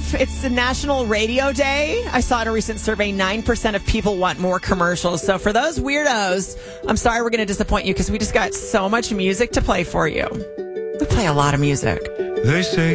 life. It's the National Radio Day. I saw in a recent survey, 9% of people want more commercials. So for those weirdos, I'm sorry we're going to disappoint you because we just got so much music to play for you. We play a lot of music. They say